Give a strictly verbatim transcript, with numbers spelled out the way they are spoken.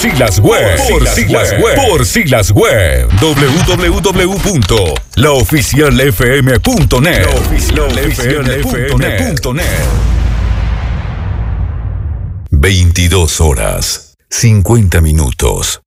Siglas Web. Por Siglas Web. Por Siglas Web. doble u doble u doble u punto la oficial f m punto net. la oficial f m punto net. veintidós horas, cincuenta minutos.